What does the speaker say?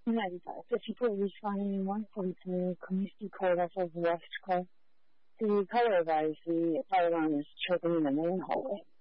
1995, 54 was finding 142 community corridor of the West Coast. The color of the fire alarm is chirping in the main hallway.